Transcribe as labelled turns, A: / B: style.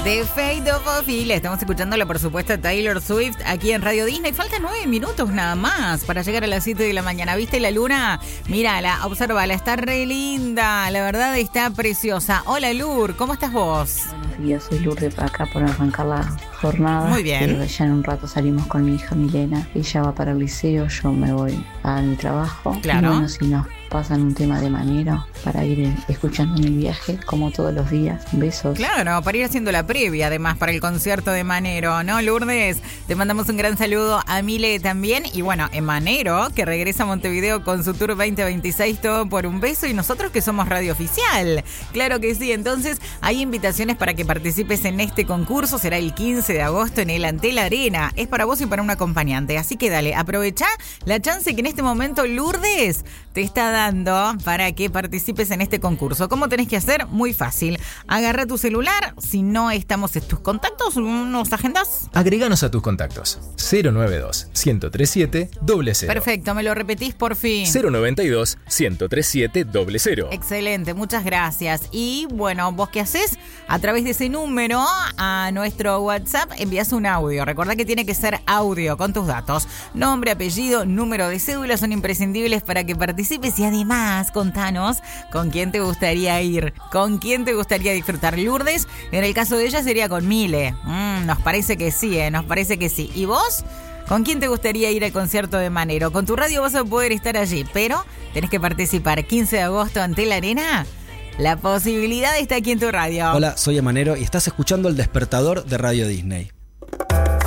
A: de Fate of Ophelia. Estamos escuchándolo, por supuesto, a Taylor Swift aquí en Radio Disney. Faltan 9 minutos nada más para llegar a las 7 de la mañana. ¿Viste la luna? Mírala, obsérvala, está re linda. La verdad está preciosa. Hola, Lur, ¿cómo estás vos?
B: Buenos días, soy Lourdes acá por arrancar la jornada.
A: Muy bien.
B: Ya en un rato salimos con mi hija Milena. Ella va para el liceo, yo me voy a mi trabajo.
A: Claro.
B: Y bueno, si nos pasan un tema de manera para ir escuchando en el viaje, como todos los días. Besos.
A: Claro, para ir haciendo la previa, además, para el concierto de Manero, ¿no, Lourdes? Te mandamos un gran saludo a Mile también. Y bueno, en Manero, que regresa a Montevideo con su Tour 2026, todo por un beso. Y nosotros que somos Radio Oficial. Claro que sí. Entonces, hay invitaciones para que participes en este concurso. Será el 15 de agosto en el Antel Arena. Es para vos y para un acompañante. Así que dale, aprovecha la chance que en este momento Lourdes te está dando para que participes en este concurso. ¿Cómo tenés que hacer? Muy fácil. Agarra tu celular. Si no estamos en tus contactos, ¿nos agendás?
C: Agreganos a tus contactos. 092-1037-000.
A: Perfecto, me lo repetís por fin.
C: 092-1037-000.
A: Excelente, muchas gracias. Y bueno, ¿vos qué haces? A través de ese número a nuestro WhatsApp envías un audio. Recordá que tiene que ser audio con tus datos. Nombre, apellido, número de cédula son imprescindibles para que participes. Y además, contanos con quién te gustaría ir, con quién te gustaría disfrutar. Lourdes, en el caso de ella sería con Mile. Nos parece que sí, nos parece que sí. ¿Y vos? ¿Con quién te gustaría ir al concierto de Manero? Con tu radio vas a poder estar allí, pero tenés que participar. 15 de agosto ante la arena. La posibilidad está aquí en tu radio.
D: Hola, soy Emanero y estás escuchando El Despertador de Radio Disney.